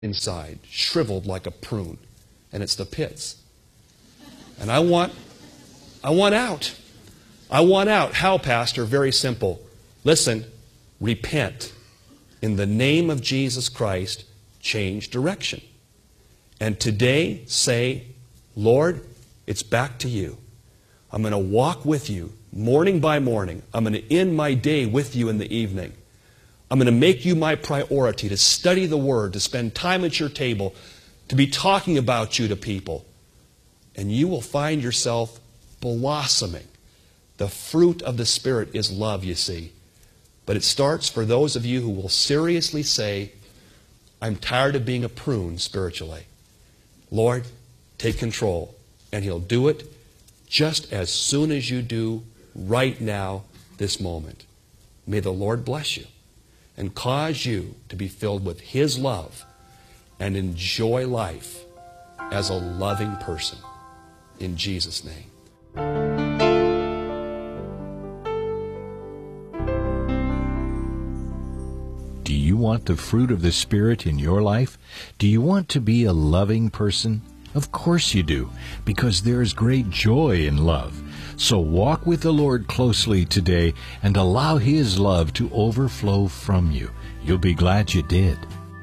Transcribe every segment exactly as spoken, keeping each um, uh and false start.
inside, shriveled like a prune, and it's the pits. And I want, I want out. I want out. How, Pastor? Very simple. Listen, repent. In the name of Jesus Christ, change direction. And today, say, Lord, it's back to you. I'm going to walk with you morning by morning. I'm going to end my day with you in the evening. I'm going to make you my priority to study the Word, to spend time at your table, to be talking about you to people. And you will find yourself blossoming. The fruit of the Spirit is love, you see. But it starts for those of you who will seriously say, I'm tired of being a prune spiritually. Lord, take control. And He'll do it just as soon as you do right now, this moment. May the Lord bless you and cause you to be filled with His love and enjoy life as a loving person. In Jesus' name. Do you want the fruit of the Spirit in your life? Do you want to be a loving person? Of course you do, because there is great joy in love. So walk with the Lord closely today and allow His love to overflow from you. You'll be glad you did.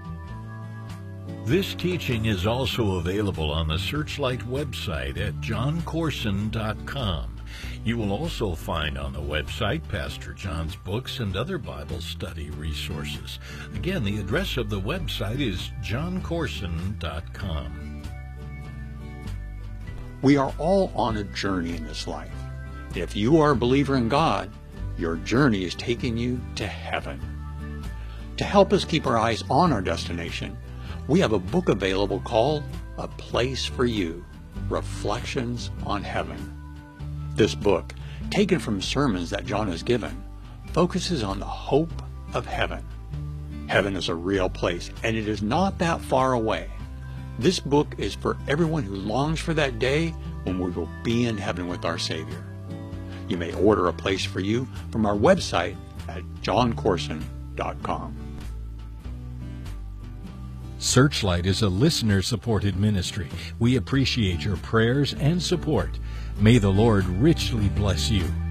This teaching is also available on the Searchlight website at john corson dot com. You will also find on the website Pastor John's books and other Bible study resources. Again, the address of the website is john corson dot com. We are all on a journey in this life. If you are a believer in God, your journey is taking you to heaven. To help us keep our eyes on our destination, we have a book available called A Place for You, Reflections on Heaven. This book, taken from sermons that John has given, focuses on the hope of heaven. Heaven is a real place, and it is not that far away. This book is for everyone who longs for that day when we will be in heaven with our Savior. You may order A Place for You from our website at john corson dot com. Searchlight is a listener-supported ministry. We appreciate your prayers and support. May the Lord richly bless you.